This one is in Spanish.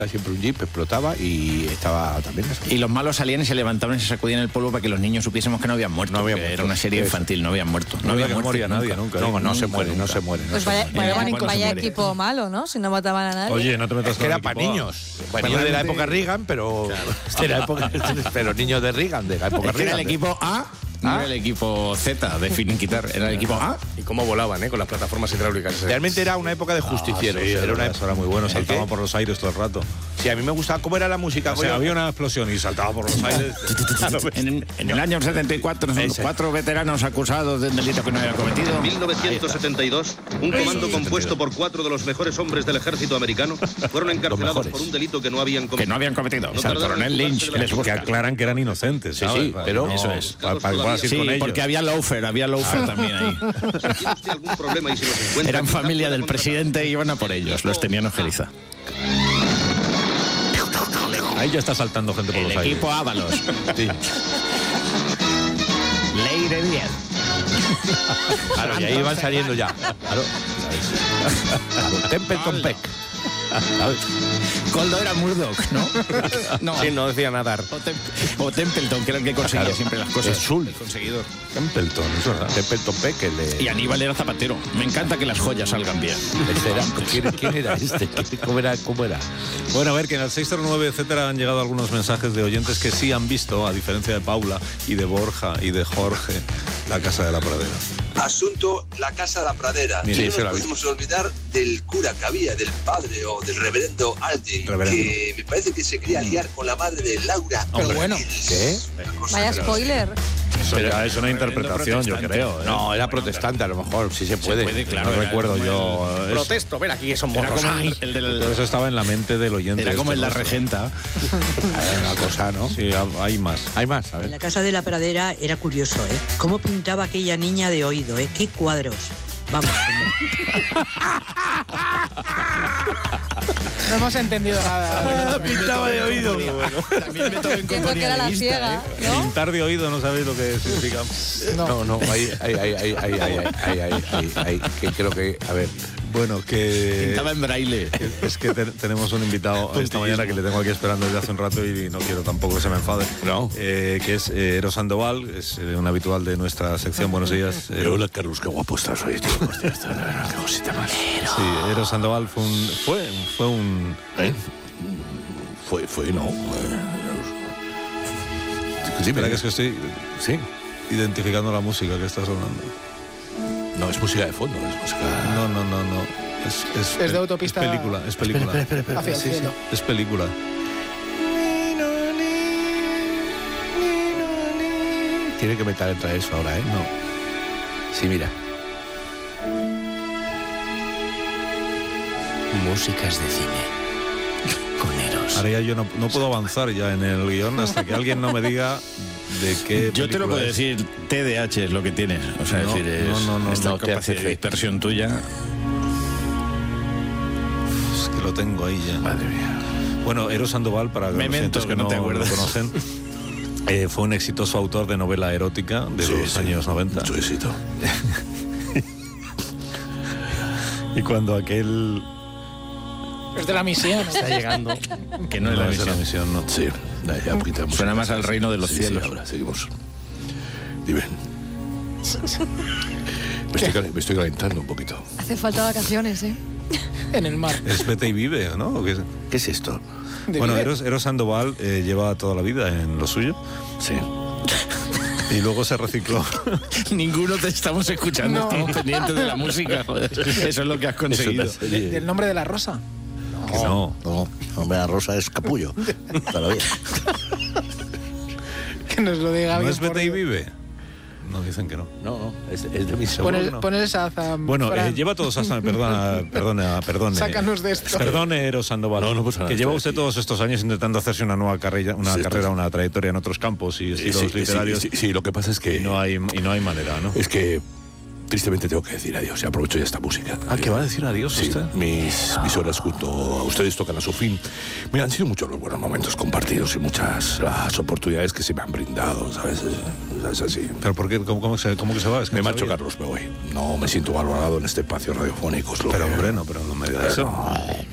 Siempre un jeep explotaba y estaba también eso. Y los malos salían y se levantaban y se sacudían el polvo para que los niños supiésemos que no habían muerto. Era una serie infantil, no habían muerto. No moría nadie nunca. No se muere. Pues vaya equipo malo, ¿no? Si no mataban a nadie. Oye, no te metas con el equipo. Era para niños. Niños de la época Reagan, pero pero niños de Reagan, de la época Reagan. Era el equipo A. No era el equipo Z de finiquitar, era el equipo A. Y cómo volaban, con las plataformas hidráulicas. Realmente era una época de justicieros. Era una época muy buena, saltaban por los aires todo el rato. Sí, a mí me gustaba cómo era la música. O sea, había una explosión y saltaba por los aires. En el año 74, 4 veteranos acusados de un delito que no habían cometido. En 1972, un comando compuesto por 4 de los mejores hombres del ejército americano fueron encarcelados por un delito que no habían cometido. O sea, el coronel Lynch les busca. Que aclaran que eran inocentes. Sí, pero eso es. Sí, porque había loafer también ahí. Eran familia del presidente y iban a por ellos, los tenían ojeriza. Ahí ya está saltando gente por los aires. El equipo Ábalos. Sí. Ley de 10. Claro, y ahí van saliendo ya. Claro. Templeton Peck. Coldo era Murdoch, ¿no? No. Sí, no decía nadar. O Templeton, que era el que conseguía siempre las cosas. El conseguidor. Templeton, es verdad. Templeton Peck, Y Aníbal era zapatero. Me encanta que las joyas salgan bien. ¿Quién era este? ¿Cómo era? Bueno, a ver, que en el 609, etcétera, han llegado algunos mensajes de oyentes que sí han visto, a diferencia de Paula y de Borja y de Jorge, La Casa de la Pradera. Asunto La Casa de la Pradera. Sí, no nos podemos olvidar del cura que había, del padre o del reverendo Aldi, que me parece que se quería liar con la madre de Laura. Pero bueno, ¿qué? Vaya spoiler. Eso ya es una interpretación, yo creo. No, era protestante, a lo mejor, sí se puede. Claro, no recuerdo yo. Protesto, ven aquí, son morros. Pero eso estaba en la mente del oyente. Era como en La Regenta. Una cosa, ¿no? Sí, hay más. Hay más, a ver. La Casa de la Pradera era curioso, ¿eh? Cómo pintaba aquella niña de oído, ¿eh? Qué cuadros. Vamos. No hemos entendido nada. Pintaba de oído. También me tomo en Entiendo que era la ciega, ¿no? Pintar de oído no sabéis lo que significa. No, ahí, que creo que, a ver. Bueno, que... Pintaba en braille. Es que tenemos un invitado esta mañana que le tengo aquí esperando desde hace un rato y no quiero tampoco que se me enfade. No. Que es Eros Sandoval, es un habitual de nuestra sección. Buenos días. Hola, Carlos, qué guapo estás hoy, tío. Hostia, qué cosita más. Sí, Eros Sandoval fue un... No. Sí, ¿verdad que es que estoy identificando la música que está sonando? No, es música de fondo, es música... No. Es de autopista. Es película. Hacia el cielo. Es película. Tiene que meter entre eso ahora, ¿eh? No. Sí, mira. Músicas de cine. Con Eros. Ahora ya yo no puedo avanzar ya en el guión hasta que alguien no me diga de qué. Yo te lo puedo decir, TDAH es lo que tienes. O sea, No, decir, es esta capacidad de dispersión tuya. Es que lo tengo ahí ya. Madre mía. Bueno, Eros Sandoval, para los Memento, que no te acuerdas, lo conocen, fue un exitoso autor de novela erótica de los años 90. Su éxito. Y cuando aquel... Es de la misión. Está llegando. Que no es la misión. No. Sí, ya quitamos. Suena más al reino de los cielos. Sí, ahora seguimos. Dime. Me estoy calentando un poquito. Hace falta vacaciones, ¿eh? En el mar. Es Vete y Vive, ¿no? ¿O qué es? ¿Qué es esto? Bueno, Eros Sandoval lleva toda la vida en lo suyo. Sí. Y luego se recicló. Ninguno te estamos escuchando, estamos pendientes de la música. Joder. Eso es lo que has conseguido. ¿Del nombre de la rosa? No. Hombre, la rosa es capullo. Todavía. Que nos lo diga ¿No bien. es Vete y Vive? No, dicen que no. No, es de mi seguro. Pon el Shazam. Bueno, lleva todos hasta... Perdone. Sácanos de esto. Perdone, Eros Sandoval. No pasa nada. Que lleva usted todos estos años intentando hacerse una nueva carrera, una trayectoria en otros campos y estilos literarios. Sí, lo que pasa es que... Y no hay manera, ¿no? Es que... Tristemente tengo que decir adiós y aprovecho ya esta música. ¿Que va a decir adiós usted? Mis horas junto a ustedes tocan a su fin. Mira, han sido muchos los buenos momentos compartidos y muchas las oportunidades que se me han brindado, ¿sabes? Es así. ¿Pero por qué? ¿Cómo que se va? Es que Me no marcho, sabía. Carlos, me voy. No me siento valorado en este espacio radiofónico. Pero hombre, no me diga eso.